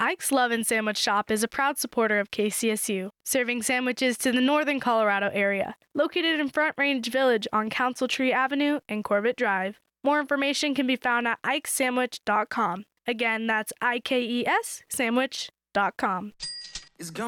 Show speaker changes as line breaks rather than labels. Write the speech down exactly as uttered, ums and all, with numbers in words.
Ike's Lovin' Sandwich Shop is a proud supporter of K C S U, serving sandwiches to the northern Colorado area. Located in Front Range Village on Council Tree Avenue and Corbett Drive. More information can be found at ikes sandwich dot com. Again, that's I K E S sandwich dot com.